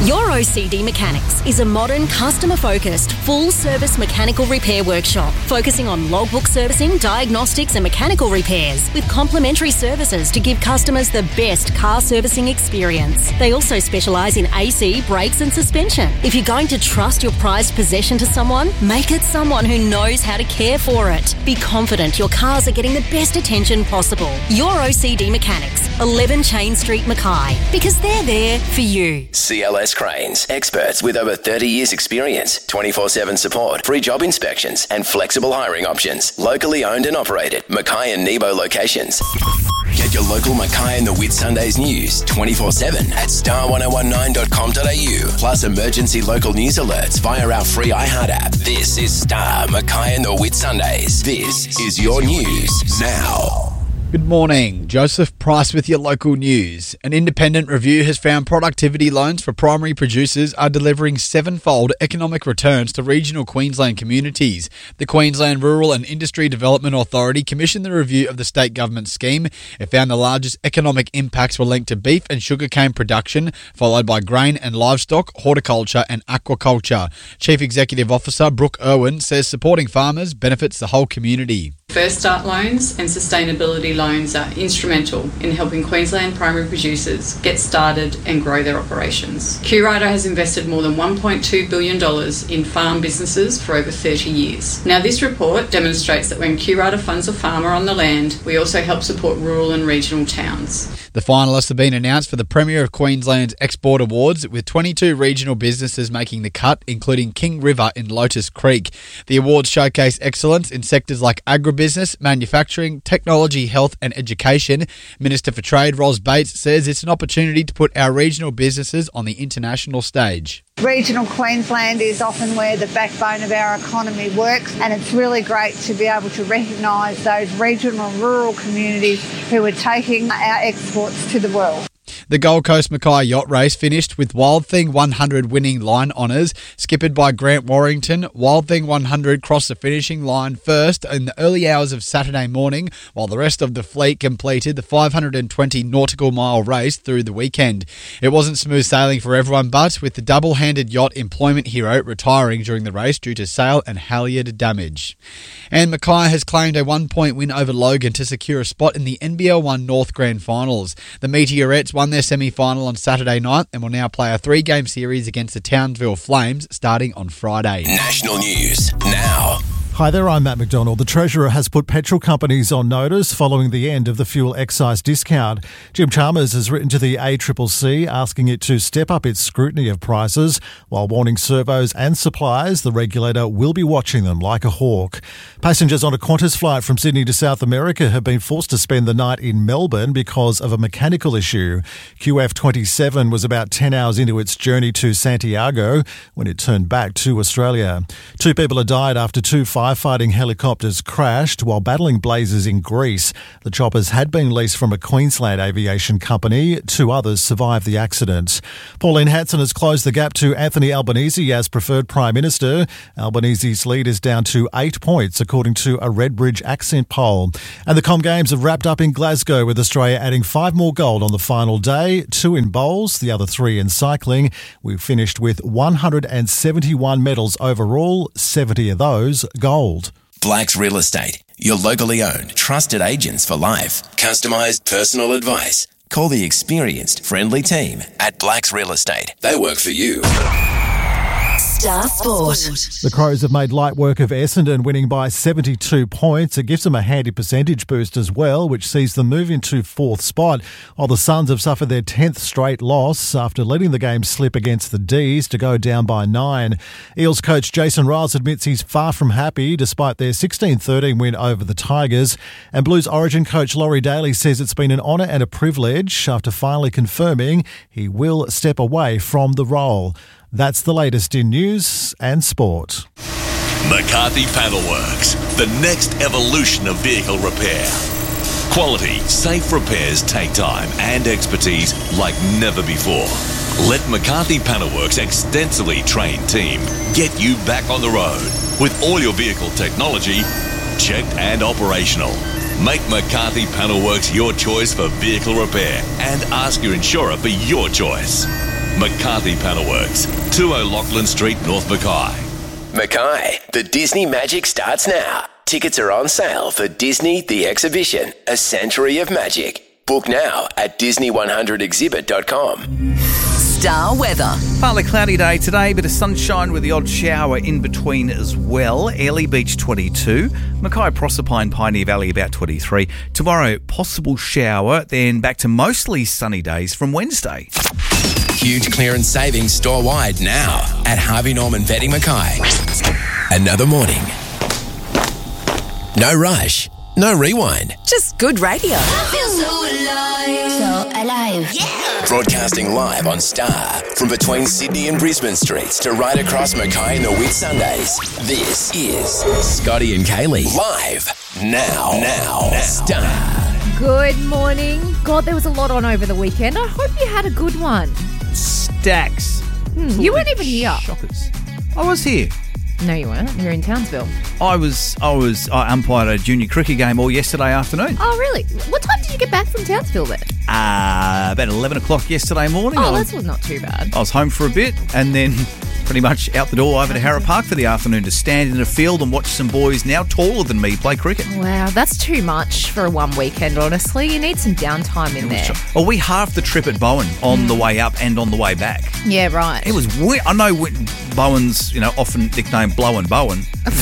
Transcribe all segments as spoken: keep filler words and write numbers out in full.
Your O C D Mechanics is a modern, customer-focused, full-service mechanical repair workshop focusing on logbook servicing, diagnostics and mechanical repairs with complimentary services to give customers the best car servicing experience. They also specialise in A C, brakes and suspension. If you're going to trust your prized possession to someone, make it someone who knows how to care for it. Be confident your cars are getting the best attention possible. Your O C D Mechanics, eleven Chain Street, Mackay, because they're there for you. C L S Cranes, experts with over thirty years experience, twenty-four seven support, free job inspections and flexible hiring options. Locally owned and operated, Mackay and Nebo locations. Get your local Mackay and the Whitsundays news twenty-four seven at star ten nineteen dot com dot a u, plus emergency local news alerts via our free iHeart app. This is Star Mackay and the Whitsundays. This is your news now. Good morning. Joseph Price with your local news. An independent review has found productivity loans for primary producers are delivering sevenfold economic returns to regional Queensland communities. The Queensland Rural and Industry Development Authority commissioned the review of the state government scheme. It found the largest economic impacts were linked to beef and sugarcane production, followed by grain and livestock, horticulture and aquaculture. Chief Executive Officer Brooke Irwin says supporting farmers benefits the whole community. First Start loans and sustainability loans are instrumental in helping Queensland primary producers get started and grow their operations. Q-Rider has invested more than one point two billion dollars in farm businesses for over thirty years. Now, this report demonstrates that when Q-Rider funds a farmer on the land, we also help support rural and regional towns. The finalists have been announced for the Premier of Queensland's Export Awards, with twenty-two regional businesses making the cut, including King River in Lotus Creek. The awards showcase excellence in sectors like agribusiness, manufacturing, technology, health and education. Minister for Trade Ros Bates says it's an opportunity to put our regional businesses on the international stage. Regional Queensland is often where the backbone of our economy works, and it's really great to be able to recognise those regional and rural communities who are taking our exports to the world. The Gold Coast Mackay Yacht Race finished with Wild Thing one hundred winning line honours. Skippered by Grant Warrington, Wild Thing one hundred crossed the finishing line first in the early hours of Saturday morning, while the rest of the fleet completed the five hundred twenty nautical mile race through the weekend. It wasn't smooth sailing for everyone, but with the double-handed yacht Employment Hero retiring during the race due to sail and halyard damage. And Mackay has claimed a one-point win over Logan to secure a spot in the N B L one North Grand Finals. The Meteorettes won their semi-final on Saturday night and will now play a three-game series against the Townsville Flames starting on Friday. National news now. Hi there, I'm Matt McDonald. The Treasurer has put petrol companies on notice following the end of the fuel excise discount. Jim Chalmers has written to the A C C C asking it to step up its scrutiny of prices while warning servos and suppliers the regulator will be watching them like a hawk. Passengers on a Qantas flight from Sydney to South America have been forced to spend the night in Melbourne because of a mechanical issue. Q F twenty-seven was about ten hours into its journey to Santiago when it turned back to Australia. Two people have died after two fires Firefighting helicopters crashed while battling blazes in Greece. The choppers had been leased from a Queensland aviation company. Two others survived the accident. Pauline Hanson has closed the gap to Anthony Albanese as preferred Prime Minister. Albanese's lead is down to eight points, according to a Redbridge accent poll. And the Com Games have wrapped up in Glasgow, with Australia adding five more gold on the final day, two in bowls, the other three in cycling. We finished with one hundred seventy-one medals overall, seventy of those gold. Blacks Real Estate, your locally owned, trusted agents for life. Customised personal advice. Call the experienced, friendly team at Blacks Real Estate. They work for you. Star Sport. The Crows have made light work of Essendon, winning by seventy-two points. It gives them a handy percentage boost as well, which sees them move into fourth spot, while the Suns have suffered their tenth straight loss after letting the game slip against the D's to go down by nine. Eels coach Jason Riles admits he's far from happy despite their sixteen thirteen win over the Tigers. And Blues Origin coach Laurie Daly says it's been an honour and a privilege after finally confirming he will step away from the role. That's the latest in news and sport. McCarthy Panelworks, the next evolution of vehicle repair. Quality, safe repairs take time and expertise like never before. Let McCarthy Panelworks' extensively trained team get you back on the road with all your vehicle technology checked and operational. Make McCarthy Panelworks your choice for vehicle repair and ask your insurer for your choice. McCarthy Panelworks, two O'Loughlin Street, North Mackay. Mackay, the Disney Magic starts now. Tickets are on sale for Disney The Exhibition, A Century of Magic. Book now at disney one hundred exhibit dot com. Star weather. Partly cloudy day today, bit of sunshine with the odd shower in between as well. Airlie Beach twenty-two, Mackay Proserpine Pioneer Valley about twenty-three. Tomorrow, possible shower, then back to mostly sunny days from Wednesday. Huge clearance savings store-wide now at Harvey Norman Vetting Mackay. Another morning. No rush, no rewind. Just good radio. I feel so alive. So alive. Yeah. Broadcasting live on Star from between Sydney and Brisbane streets to right across Mackay and the Whit Sundays. This is Scotty and Kaylee live now. Now, now. Star. Good morning. God, there was a lot on over the weekend. I hope you had a good one. Stacks. Hmm, you weren't even here. Shockers. I was here. No, you weren't. You were in Townsville. I was. I was. I umpired a junior cricket game all yesterday afternoon. Oh, really? What time did you get back from Townsville then? Uh, about eleven o'clock yesterday morning. Oh, I that's was, not too bad. I was home for a bit and then pretty much out the door over to Harrow Park for the afternoon to stand in a field and watch some boys now taller than me play cricket. Wow, that's too much for a one weekend, honestly. You need some downtime in there. Well, we halved the trip at Bowen on mm. the way up and on the way back. Yeah, right. It was weird. I know Bowen's, you know, often nicknamed Blowin' Bowen.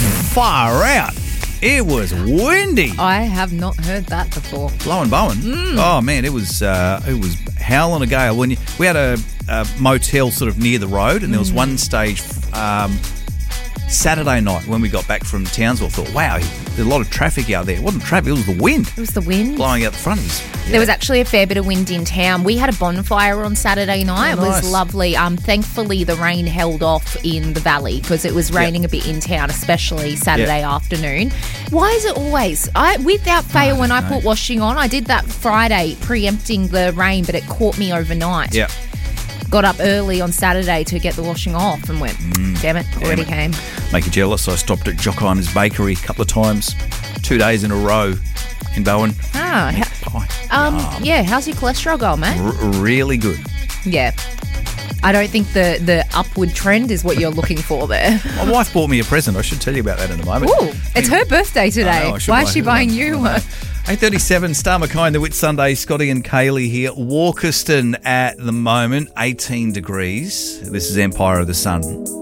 Far out. It was windy. I have not heard that before. Blowin' Bowen. Mm. Oh man, it was uh, it was howling a gale. When you, we had a, a motel sort of near the road, and there was mm. one stage um, Saturday night when we got back from Townsville. I thought, wow, there's a lot of traffic out there. It wasn't traffic; it was the wind. It was the wind blowing out the front. It was, yeah. There was actually a fair bit of wind in town. We had a bonfire on Saturday night. Oh, nice. It was lovely. Um, thankfully, the rain held off in the valley because it was raining yep. a bit in town, especially Saturday yep. afternoon. Why is it always? I without fail, oh, when I know. put washing on, I did that Friday, preempting the rain, but it caught me overnight. Yeah. Got up early on Saturday to get the washing off and went, mm, damn it, damn already it. came. Make you jealous. I stopped at Jockheimer's Bakery a couple of times, two days in a row in Bowen. Ah, ha- um, um, yeah. How's your cholesterol going, mate? R- really good. Yeah. I don't think the, the upward trend is what you're looking for there. My wife bought me a present. I should tell you about that in a moment. Ooh, it's her birthday today. Know, Why is she buying you one? eight thirty-seven, Star Mackay and the Whit Sunday. Scotty and Kaylee here. Walkerston at the moment, eighteen degrees. This is Empire of the Sun.